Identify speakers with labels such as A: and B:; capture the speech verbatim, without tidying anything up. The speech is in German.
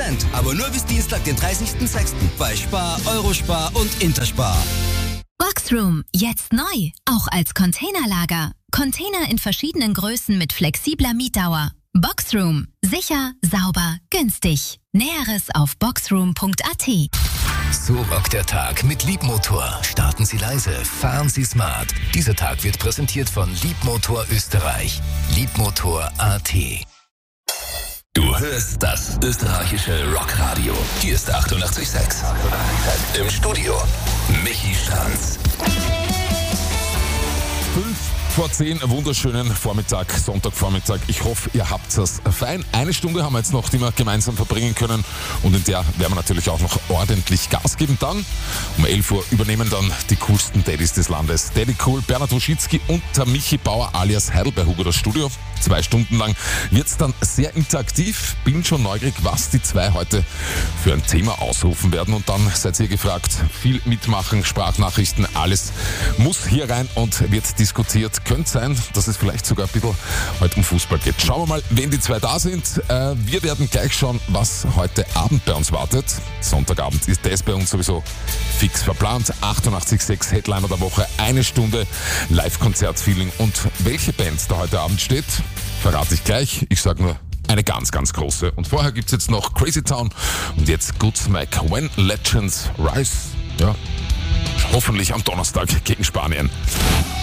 A: Prozent. Aber nur bis Dienstag, den dreißigsten sechsten bei Spar, Eurospar und Interspar.
B: Boxroom, jetzt neu, auch als Containerlager. Container in verschiedenen Größen mit flexibler Mietdauer. Boxroom, sicher, sauber, günstig. Näheres auf boxroom punkt a t.
C: So rockt der Tag mit Liebmotor. Starten Sie leise, fahren Sie smart. Dieser Tag wird präsentiert von Liebmotor Österreich. Liebmotor punkt a t. Du hörst das österreichische Rockradio. Hier ist achtundachtzig Komma sechs. Im Studio Michi Stranz.
D: Fünf vor zehn, wunderschönen Vormittag, Sonntagvormittag. Ich hoffe, ihr habt es fein. Eine Stunde haben wir jetzt noch, die wir gemeinsam verbringen können. Und in der werden wir natürlich auch noch ordentlich Gas geben. Dann um elf Uhr übernehmen dann die coolsten Daddys des Landes. Daddy Cool, Bernhard Woschitzki und der Michi Bauer alias Heidelberg-Hugo das Studio. Zwei Stunden lang wird es dann sehr interaktiv. Bin schon neugierig, was die zwei heute für ein Thema ausrufen werden. Und dann seid ihr gefragt, viel mitmachen, Sprachnachrichten, alles muss hier rein und wird diskutiert. Könnte sein, dass es vielleicht sogar ein bisschen heute um Fußball geht. Schauen wir mal, wenn die zwei da sind. Wir werden gleich schauen, was heute Abend bei uns wartet. Sonntagabend ist das bei uns sowieso fix verplant. achtundachtzig Komma sechs Headliner der Woche, eine Stunde Live-Konzert-Feeling. Und welche Band da heute Abend steht, verrate ich gleich. Ich sage nur eine ganz, ganz große. Und vorher gibt es jetzt noch Crazy Town und jetzt Good Smack, When Legends Rise. Ja, hoffentlich am Donnerstag gegen Spanien.